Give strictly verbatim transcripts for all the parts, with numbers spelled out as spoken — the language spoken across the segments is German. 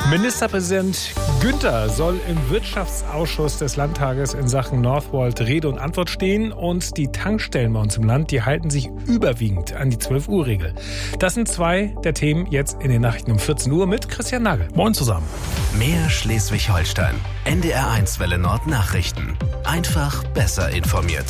Ministerpräsident Günther soll im Wirtschaftsausschuss des Landtages in Sachen Northvolt Rede und Antwort stehen. Und die Tankstellen bei uns im Land, die halten sich überwiegend an die zwölf Uhr Regel. Das sind zwei der Themen jetzt in den Nachrichten um vierzehn Uhr mit Christian Nagel. Moin zusammen. Mehr Schleswig-Holstein. N D R eins Welle Nord Nachrichten. Einfach besser informiert.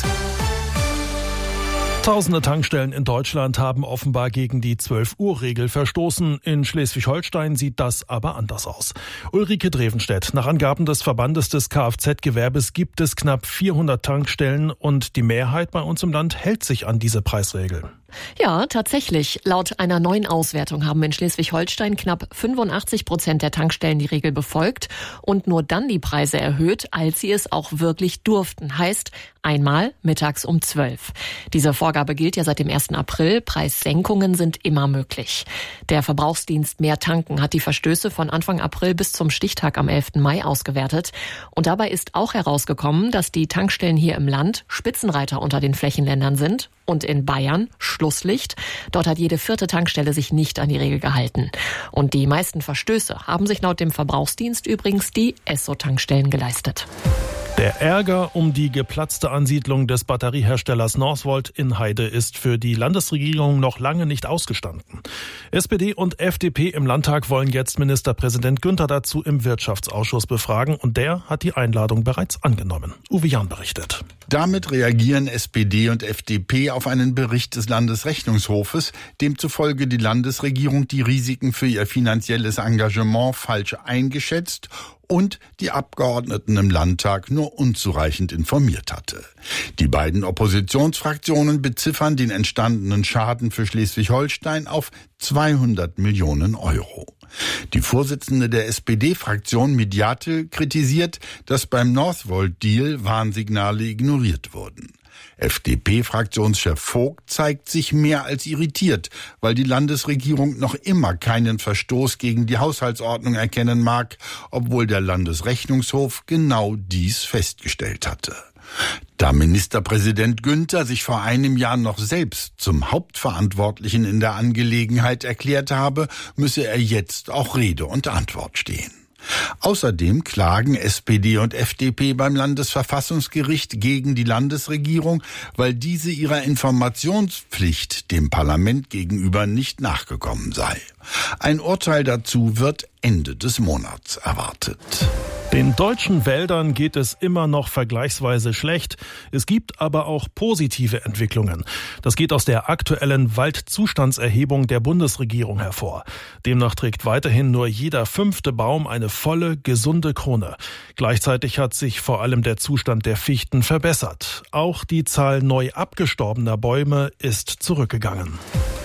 Tausende Tankstellen in Deutschland haben offenbar gegen die zwölf Uhr Regel verstoßen. In Schleswig-Holstein sieht das aber anders aus. Ulrike Drevenstedt, nach Angaben des Verbandes des Kfz-Gewerbes gibt es knapp vierhundert Tankstellen und die Mehrheit bei uns im Land hält sich an diese Preisregel. Ja, tatsächlich. Laut einer neuen Auswertung haben in Schleswig-Holstein knapp fünfundachtzig Prozent der Tankstellen die Regel befolgt und nur dann die Preise erhöht, als sie es auch wirklich durften. Heißt, einmal mittags um zwölf. Diese Vorgabe gilt ja seit dem ersten April. Preissenkungen sind immer möglich. Der Verbrauchsdienst Mehr Tanken hat die Verstöße von Anfang April bis zum Stichtag am elften Mai ausgewertet. Und dabei ist auch herausgekommen, dass die Tankstellen hier im Land Spitzenreiter unter den Flächenländern sind. Und in Bayern Schlusslicht. Dort hat jede vierte Tankstelle sich nicht an die Regel gehalten. Und die meisten Verstöße haben sich laut dem Verbrauchsdienst übrigens die Esso-Tankstellen geleistet. Der Ärger um die geplatzte Ansiedlung des Batterieherstellers Northvolt in Heide ist für die Landesregierung noch lange nicht ausgestanden. S P D und F D P im Landtag wollen jetzt Ministerpräsident Günther dazu im Wirtschaftsausschuss befragen und der hat die Einladung bereits angenommen. Uwe Jahn berichtet. Damit reagieren S P D und F D P auf einen Bericht des Landesrechnungshofes, demzufolge die Landesregierung die Risiken für ihr finanzielles Engagement falsch eingeschätzt und die Abgeordneten im Landtag nur unzureichend informiert hatte. Die beiden Oppositionsfraktionen beziffern den entstandenen Schaden für Schleswig-Holstein auf zweihundert Millionen Euro. Die Vorsitzende der S P D-Fraktion Mediate kritisiert, dass beim Northvolt-Deal Warnsignale ignoriert wurden. F D P-Fraktionschef Vogt zeigt sich mehr als irritiert, weil die Landesregierung noch immer keinen Verstoß gegen die Haushaltsordnung erkennen mag, obwohl der Landesrechnungshof genau dies festgestellt hatte. Da Ministerpräsident Günther sich vor einem Jahr noch selbst zum Hauptverantwortlichen in der Angelegenheit erklärt habe, müsse er jetzt auch Rede und Antwort stehen. Außerdem klagen S P D und F D P beim Landesverfassungsgericht gegen die Landesregierung, weil diese ihrer Informationspflicht dem Parlament gegenüber nicht nachgekommen sei. Ein Urteil dazu wird Ende des Monats erwartet. Den deutschen Wäldern geht es immer noch vergleichsweise schlecht. Es gibt aber auch positive Entwicklungen. Das geht aus der aktuellen Waldzustandserhebung der Bundesregierung hervor. Demnach trägt weiterhin nur jeder fünfte Baum eine volle, gesunde Krone. Gleichzeitig hat sich vor allem der Zustand der Fichten verbessert. Auch die Zahl neu abgestorbener Bäume ist zurückgegangen.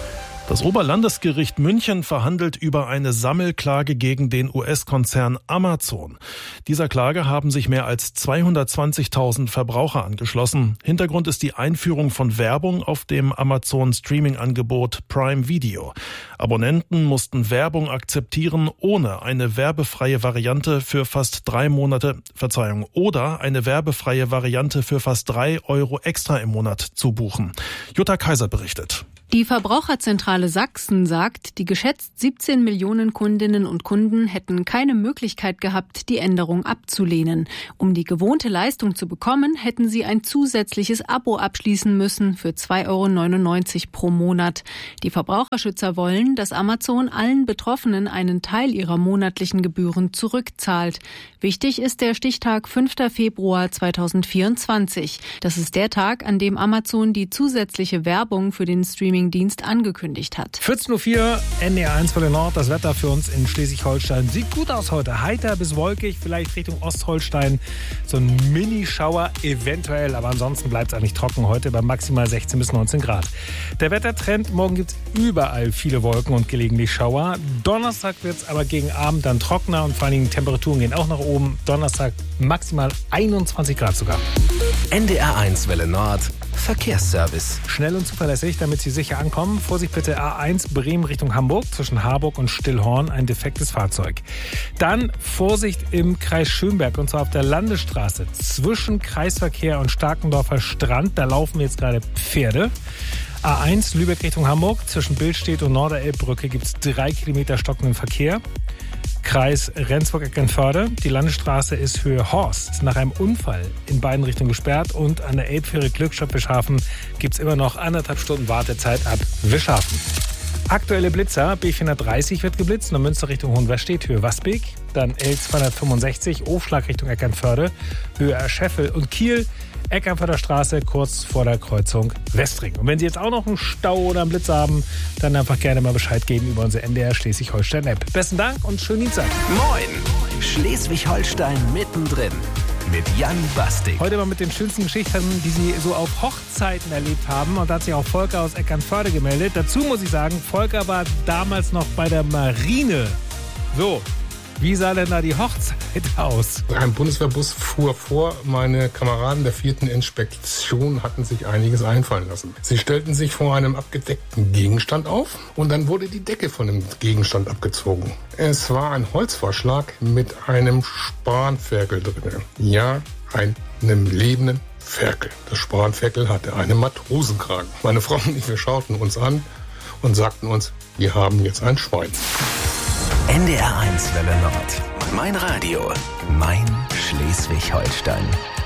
Das Oberlandesgericht München verhandelt über eine Sammelklage gegen den U S-Konzern Amazon. Dieser Klage haben sich mehr als zweihundertzwanzigtausend Verbraucher angeschlossen. Hintergrund ist die Einführung von Werbung auf dem Amazon-Streaming-Angebot Prime Video. Abonnenten mussten Werbung akzeptieren, ohne eine werbefreie Variante für fast drei Monate, Verzeihung, oder eine werbefreie Variante für fast drei Euro extra im Monat zu buchen. Jutta Kaiser berichtet. Die Verbraucherzentrale Sachsen sagt, die geschätzt siebzehn Millionen Kundinnen und Kunden hätten keine Möglichkeit gehabt, die Änderung abzulehnen. Um die gewohnte Leistung zu bekommen, hätten sie ein zusätzliches Abo abschließen müssen für zwei Euro neunundneunzig pro Monat. Die Verbraucherschützer wollen, dass Amazon allen Betroffenen einen Teil ihrer monatlichen Gebühren zurückzahlt. Wichtig ist der Stichtag fünfter Februar zweitausendvierundzwanzig. Das ist der Tag, an dem Amazon die zusätzliche Werbung für den Streaming Dienst angekündigt hat. vierzehn Uhr vier, N D R eins Welle Nord. Das Wetter für uns in Schleswig-Holstein sieht gut aus heute. Heiter bis wolkig, vielleicht Richtung Ostholstein. So ein Mini-Schauer eventuell, aber ansonsten bleibt es eigentlich trocken heute bei maximal sechzehn bis neunzehn Grad. Der Wettertrend, morgen gibt es überall viele Wolken und gelegentlich Schauer. Donnerstag wird es aber gegen Abend dann trockener und vor allen Dingen Temperaturen gehen auch nach oben. Donnerstag maximal einundzwanzig Grad sogar. N D R eins Welle Nord Verkehrsservice. Schnell und zuverlässig, damit Sie sicher ankommen. Vorsicht bitte A eins Bremen Richtung Hamburg, zwischen Harburg und Stillhorn ein defektes Fahrzeug. Dann Vorsicht im Kreis Schönberg, und zwar auf der Landesstraße zwischen Kreisverkehr und Starkendorfer Strand. Da laufen jetzt gerade Pferde. A eins Lübeck Richtung Hamburg, zwischen Billstedt und Norderelbbrücke gibt es drei Kilometer stockenden Verkehr. Kreis Rendsburg-Eckernförde. Die Landesstraße ist für Horst nach einem Unfall in beiden Richtungen gesperrt und an der Elbfähre Glückstadt-Wischhafen gibt es immer noch anderthalb Stunden Wartezeit ab Wischhafen. Aktuelle Blitzer, B vierhundertdreißig wird geblitzt, nach Münster Richtung Hohenwestedt, Höhe Wasbeek. Dann L zweihundertfünfundsechzig, Aufschlag Richtung Eckernförde, Höhe Scheffel und Kiel. Eckernförder Straße, kurz vor der Kreuzung Westring. Und wenn Sie jetzt auch noch einen Stau oder einen Blitz haben, dann einfach gerne mal Bescheid geben über unsere N D R Schleswig-Holstein-App. Besten Dank und schönen Dienstag. Moin! Schleswig-Holstein mittendrin mit Jan Bastik. Heute mal mit den schönsten Geschichten, die Sie so auf Hochzeiten erlebt haben. Und da hat sich auch Volker aus Eckernförde gemeldet. Dazu muss ich sagen, Volker war damals noch bei der Marine. So, wie sah denn da die Hochzeit aus? Ein Bundeswehrbus fuhr vor. Meine Kameraden der vierten Inspektion hatten sich einiges einfallen lassen. Sie stellten sich vor einem abgedeckten Gegenstand auf und dann wurde die Decke von dem Gegenstand abgezogen. Es war ein Holzvorschlag mit einem Spanferkel drin. Ja, einem lebenden Ferkel. Das Spanferkel hatte einen Matrosenkragen. Meine Frau und ich, wir schauten uns an und sagten uns, wir haben jetzt ein Schwein. N D R eins Welle Nord. Mein Radio. Mein Schleswig-Holstein.